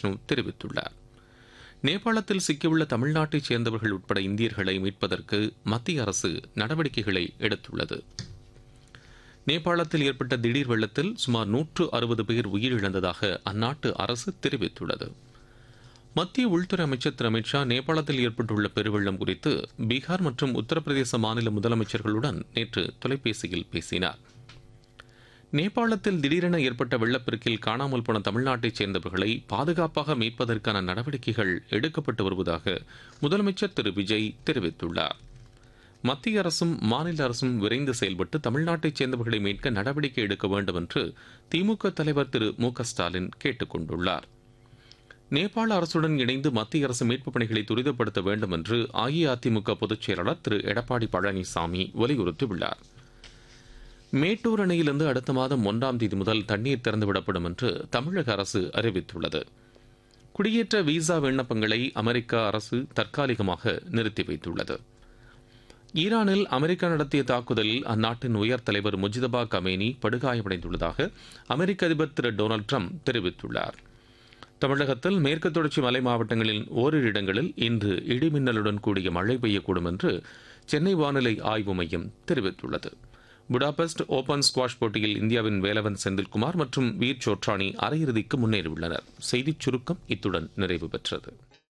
விஷ்ணு தெரிவித்துள்ளார். நேபாளத்தில் சிக்கியுள்ள தமிழ்நாட்டைச் சேர்ந்தவர்கள் உட்பட இந்தியர்களை மீட்பதற்கு மத்திய அரசு நடவடிக்கைகளை எடுத்துள்ளது. நேபாளத்தில் ஏற்பட்ட திடீர் வெள்ளத்தில் சுமார் 160 பேர் உயிரிழந்ததாக அந்நாட்டு அரசு தெரிவித்துள்ளது. மத்திய உள்துறை அமைச்சர் திரு அமித் ஷா நேபாளத்தில் ஏற்பட்டுள்ள பெருவெள்ளம் குறித்து பீகார் மற்றும் உத்தரப்பிரதேச மாநில முதலமைச்சர்களுடன் நேற்று தொலைபேசியில் பேசினார். நேபாளத்தில் திடீரென ஏற்பட்ட வெள்ளப்பெருக்கில் காணாமல் போன தமிழ்நாட்டைச் சேர்ந்தவர்களை பாதுகாப்பாக மீட்பதற்கான நடவடிக்கைகள் எடுக்கப்பட்டு வருவதாக முதலமைச்சர் திரு விஜய் தெரிவித்துள்ளார். மத்திய அரசும் மாநில அரசும் விரைந்து செயல்பட்டு தமிழ்நாட்டைச் சேர்ந்தவர்களை மீட்க நடவடிக்கை எடுக்க வேண்டும் என்று திமுக தலைவர் திரு மு க ஸ்டாலின் கேட்டுக் கொண்டுள்ளார். நேபாள அரசுடன் இணைந்து மத்திய அரசு மீட்புப் பணிகளை துரிதப்படுத்த வேண்டும் என்று அஇஅதிமுக பொதுச் செயலாளர் திரு எடப்பாடி பழனிசாமி வலியுறுத்தியுள்ளார். மேட்டூர் அணையிலிருந்து அடுத்த மாதம் 1ஆம் தேதி முதல் தண்ணீர் திறந்துவிடப்படும் என்று தமிழக அரசு அறிவித்துள்ளது. குடியேற்ற விசா விண்ணப்பங்களை அமெரிக்க அரசு தற்காலிகமாக நிறுத்தி வைத்துள்ளது. ஈரானில் அமெரிக்கா நடத்திய தாக்குதலில் அந்நாட்டின் உயர் தலைவர் முஜிதபா கமேனி படுகாயமடைந்துள்ளதாக அமெரிக்க அதிபர் திரு டொனால்டு ட்ரம்ப் தெரிவித்துள்ளார். தமிழகத்தில் மேற்கு தொடர்ச்சி மலை மாவட்டங்களில் ஓரிரு இடங்களில் இன்று இடிமின்னலுடன் கூடிய மழை பெய்யக்கூடும் என்று சென்னை வானிலை ஆய்வு மையம் தெரிவித்துள்ளது. புடாபெஸ்ட் ஓபன் ஸ்குவாஷ் போட்டியில் இந்தியாவின் வேலவன் செந்தில்குமார் மற்றும் வீர் சோட்ரானி அரையிறுதிக்கு முன்னேறியுள்ளனர். செய்திச் சுருக்கம் இத்துடன் நிறைவு பெற்றது.